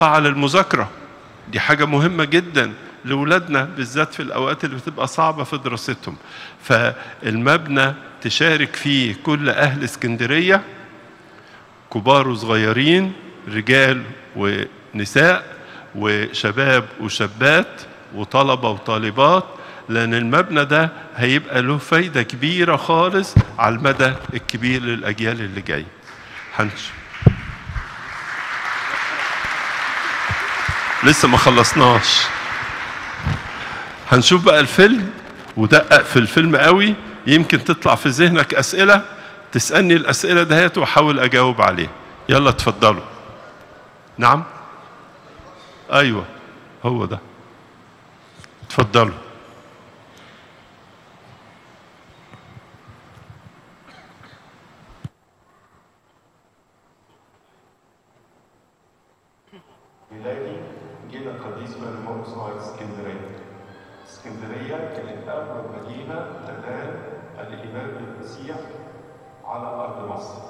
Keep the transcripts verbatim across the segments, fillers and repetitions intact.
على المذاكرة، دي حاجة مهمة جدا لأولادنا بالذات في الأوقات اللي بتبقى صعبة في دراستهم. فالمبنى تشارك فيه كل أهل اسكندرية، كبار وصغيرين، رجال ونساء وشباب وشابات وطلبة وطالبات، لأن المبنى ده هيبقى له فايدة كبيرة خالص على المدى الكبير للأجيال اللي جاية. هنش لسه ما خلصناش. هنشوف بقى الفيلم ودقق في الفيلم قوي، يمكن تطلع في ذهنك أسئلة تسألني الأسئلة دهيت وأحاول أجاوب عليها. يلا اتفضلوا. نعم، أيوة هو ده، اتفضلوا. ميلادي جينا قديس مريمون صغير اسكندريه. اسكندريه كانت اول مدينه تنال الايمان بالمسيح على ارض مصر.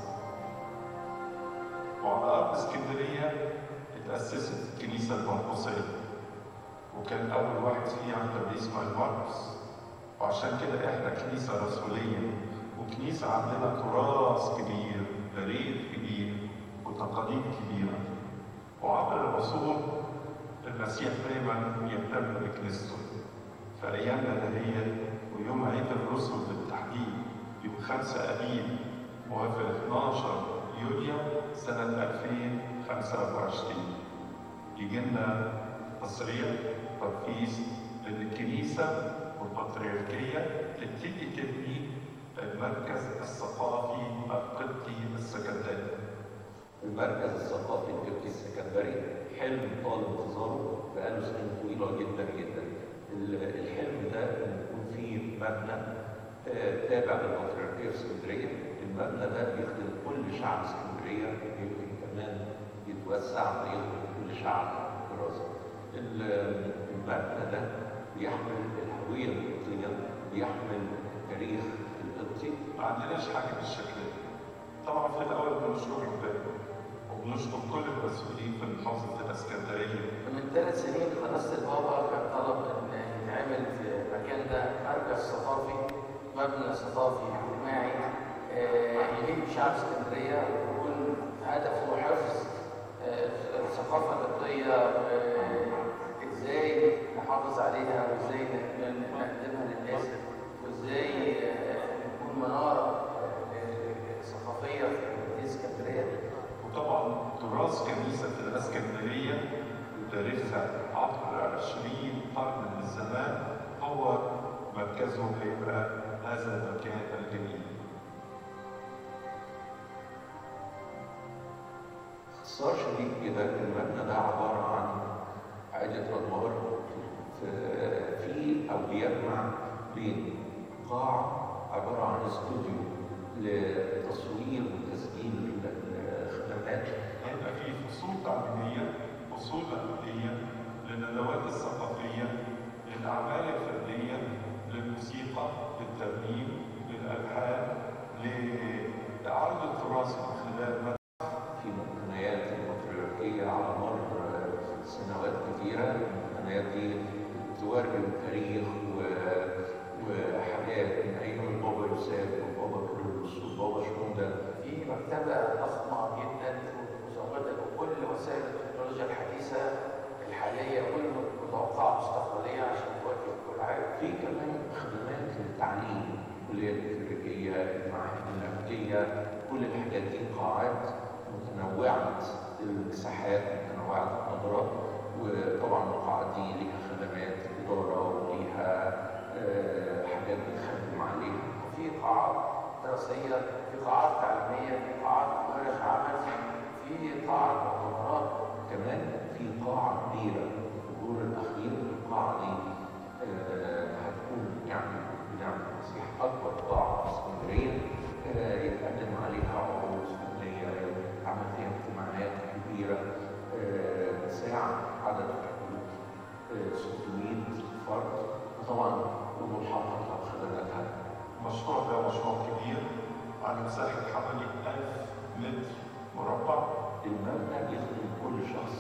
وعلى ارض اسكندريه اتاسست الكنيسه المرقسيه، وكان اول واحد فيها القديس مرقس. وعشان كده احنا كنيسه رسوليه، وكنيسه عندنا تراث كبير، بريد كبير، وتقاليد كبيره. وعبر العصور المسيح دايما يهتم بكنيسته. فايامنا دهيت ويوم عيد الرسل بالتحديد يوم خمسة ابيب موافق اثناشر يوليو سنه ألفين وخمسة وعشرين يجي لنا تصريح تنفيذ ان الكنيسه والبطريركيه تبتدي تبني المركز الثقافي القبطي السكندري. المركز الثقافي القبطي السكندري حلم طال انتظاره بقاله سنين طويله جدا جدا. الحلم ده ان يكون فيه مبنى تابع للبطريركيه في اسكندريه. المبنى ده بيخدم كل شعب اسكندريه، يمكن كمان يتوسع ويخدم كل شعب دراسه. المبنى ده بيحمل الهويه القبطيه، بيحمل التاريخ القبطي. ما عندناش حاجه بالشكل ده. طبعا في الاول بنشكر ربنا وبنشكر كل المسؤولين في محافظه الاسكندريه. من ثلاث سنين قداسه البابا كان طلب ان يتعمل في المكان ده مركز ثقافي، مبنى ثقافي اجتماعي يليق بشعب اسكندريه، ويكون هدفه حفظ الثقافه القبطيه، ازاي نحافظ عليها وازاي نقدمها للناس وازاي نكون مناره ثقافيه في اسكندريه. وطبعا تراث كنيسه الاسكندريه وتاريخها عبر عشرين قرن من الزمان هو مركزه هيبقى هذا المكان الجميل. باختصار شديد كده المبنى ده عباره عن عده ادوار في او بيجمع بين قاع عباره عن استوديو لتصوير وتسجيل الخدمات. هيبقى في فصول تعليميه، فصول مأدبيه، للندوات الثقافيه، للاعمال الفنيه، للموسيقى، للترنيم، للالحان، لعرض التراث من خلال في مقتنيات البطريركيه على مر سنوات كثيره. المقتنيات دي توري تاريخ وحاجات من ايام البابا يوسف والبابا كيرلس والبابا شنودة. في مكتبه ضخمه جدا مزوده بكل وسائل التكنولوجيا الحديثه الحاليه والمتوقعه مستقبليا عشان تواكب كل حاجه. في كمان خدمات للتعليم، الكليه الكليريكيه، المعاهد اللاهوتيه، كل الحاجات دي قاعات متنوعه المساحات، متنوعه المحاضرات. وطبعا القاعات دي ليها خدمات اداره وليها أه حاجات بتخدم عليها. في قاعات دراسيه، في قاعات تعليميه، في قاعات ورش عمل، في قاعات مؤتمرات. كمان في قاعه كبيره في الدور الاخير. القاعه دي أه هتكون يعني بنعمل مسيح اكبر قاعه في اسكندريه أه يتقدم عليها عروض فنيه، عمل فيها اجتماعات كبيره أه ساعه عدد أه ستمائة فرد. وطبعا وملحقاتها وخدماتها. المشروع ده مشروع كبير على مساحه حوالي ألف متر مربع. المبنى يخدم كل شخص